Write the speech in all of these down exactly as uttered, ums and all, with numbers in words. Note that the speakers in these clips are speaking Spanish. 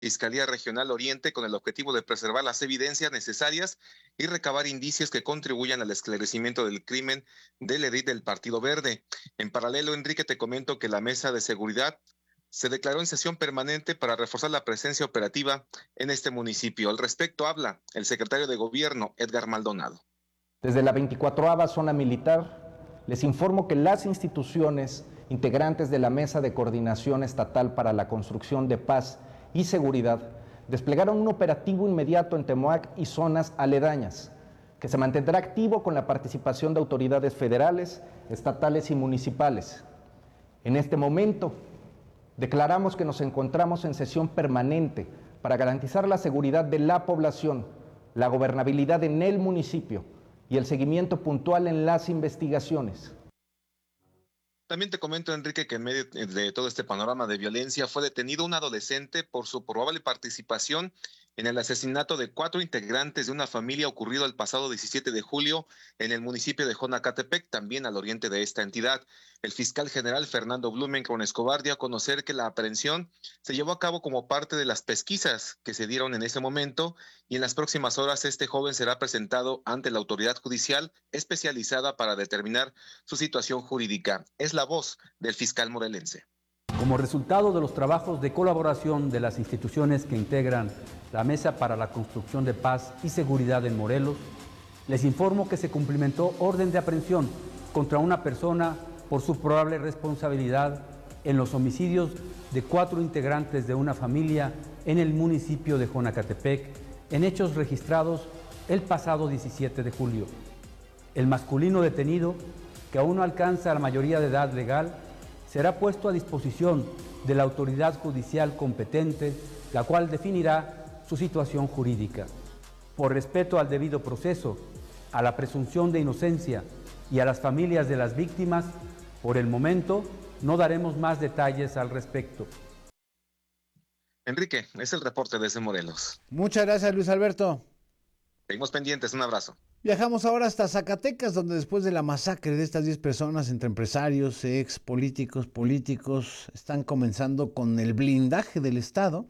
Fiscalía Regional Oriente con el objetivo de preservar las evidencias necesarias y recabar indicios que contribuyan al esclarecimiento del crimen del edil del Partido Verde. En paralelo, Enrique, te comento que la Mesa de Seguridad se declaró en sesión permanente para reforzar la presencia operativa en este municipio. Al respecto habla el secretario de Gobierno, Edgar Maldonado. Desde la veinticuatroava Zona Militar, les informo que las instituciones integrantes de la Mesa de Coordinación Estatal para la Construcción de Paz y Seguridad desplegaron un operativo inmediato en Temoac y zonas aledañas, que se mantendrá activo con la participación de autoridades federales, estatales y municipales. En este momento, declaramos que nos encontramos en sesión permanente para garantizar la seguridad de la población, la gobernabilidad en el municipio y el seguimiento puntual en las investigaciones. También te comento, Enrique, que en medio de todo este panorama de violencia fue detenido un adolescente por su probable participación en el asesinato de cuatro integrantes de una familia ocurrido el pasado diecisiete de julio en el municipio de Jonacatepec, también al oriente de esta entidad. El fiscal general Fernando Blumenkron Escobar dio a conocer que la aprehensión se llevó a cabo como parte de las pesquisas que se dieron en ese momento y en las próximas horas este joven será presentado ante la autoridad judicial especializada para determinar su situación jurídica. Es la voz del fiscal morelense. Como resultado de los trabajos de colaboración de las instituciones que integran la Mesa para la Construcción de Paz y Seguridad en Morelos, les informo que se cumplimentó orden de aprehensión contra una persona por su probable responsabilidad en los homicidios de cuatro integrantes de una familia en el municipio de Jonacatepec, en hechos registrados el pasado diecisiete de julio. El masculino detenido, que aún no alcanza la mayoría de edad legal, será puesto a disposición de la autoridad judicial competente, la cual definirá su situación jurídica. Por respeto al debido proceso, a la presunción de inocencia y a las familias de las víctimas, por el momento no daremos más detalles al respecto. Enrique, es el reporte desde Morelos. Muchas gracias, Luis Alberto. Seguimos pendientes, un abrazo. Viajamos ahora hasta Zacatecas, donde después de la masacre de estas diez personas entre empresarios, ex políticos, políticos, están comenzando con el blindaje del Estado,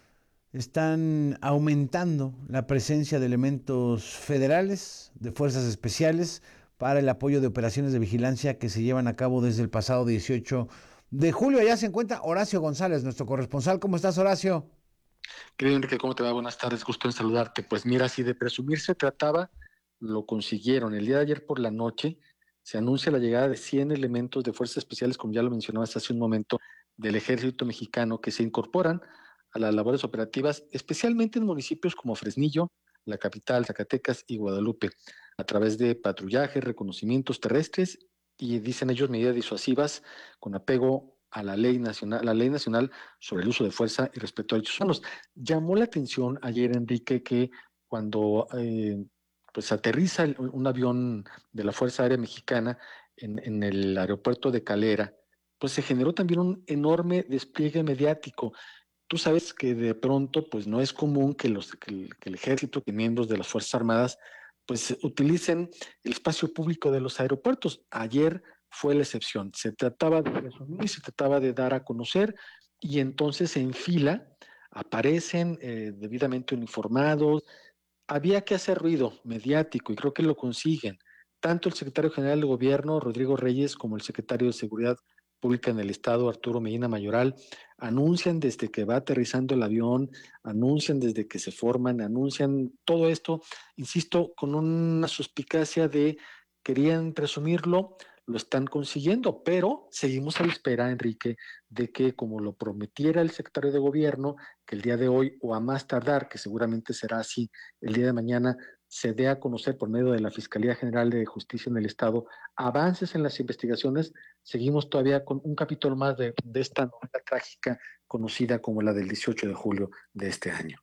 están aumentando la presencia de elementos federales, de fuerzas especiales, para el apoyo de operaciones de vigilancia que se llevan a cabo desde el pasado dieciocho de julio. Allá se encuentra Horacio González, nuestro corresponsal. ¿Cómo estás, Horacio? Querido Enrique, ¿cómo te va? Buenas tardes, gusto en saludarte. Pues mira, si de presumir se trataba, lo consiguieron. El día de ayer por la noche se anuncia la llegada de cien elementos de fuerzas especiales, como ya lo mencionabas hace un momento, del ejército mexicano, que se incorporan a las labores operativas, especialmente en municipios como Fresnillo, la capital, Zacatecas y Guadalupe, a través de patrullajes, reconocimientos terrestres y, dicen ellos, medidas disuasivas con apego a la ley nacional, la ley nacional sobre el uso de fuerza y respeto a derechos humanos. Llamó la atención ayer, Enrique, que cuando eh, pues aterriza el, un avión de la Fuerza Aérea Mexicana en, en el aeropuerto de Calera, pues se generó también un enorme despliegue mediático. Tú sabes que de pronto pues no es común que, los, que, el, que el ejército, que miembros de las Fuerzas Armadas, pues utilicen el espacio público de los aeropuertos. Ayer fue la excepción. Se trataba de resumir, se trataba de dar a conocer, y entonces en fila aparecen eh, debidamente uniformados. Había que hacer ruido mediático y creo que lo consiguen. Tanto el secretario general de Gobierno, Rodrigo Reyes, como el secretario de Seguridad Pública en el Estado, Arturo Medina Mayoral, anuncian desde que va aterrizando el avión, anuncian desde que se forman, anuncian todo esto, insisto, con una suspicacia de querían presumirlo, lo están consiguiendo, pero seguimos a la espera, Enrique, de que, como lo prometiera el secretario de Gobierno, que el día de hoy, o a más tardar, que seguramente será así el día de mañana, se dé a conocer por medio de la Fiscalía General de Justicia en el Estado avances en las investigaciones. Seguimos todavía con un capítulo más de, de esta novela trágica conocida como la del dieciocho de julio de este año.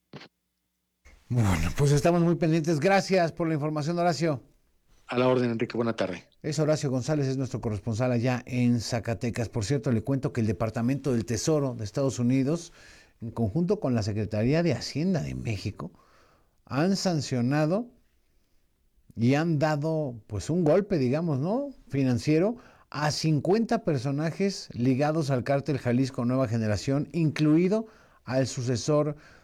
Bueno, pues estamos muy pendientes. Gracias por la información, Horacio. A la orden, Enrique. Buena tarde. Es Horacio González, es nuestro corresponsal allá en Zacatecas. Por cierto, le cuento que el Departamento del Tesoro de Estados Unidos, en conjunto con la Secretaría de Hacienda de México, han sancionado y han dado pues un golpe, digamos, ¿no?, financiero a cincuenta personajes ligados al cártel Jalisco Nueva Generación, incluido al sucesor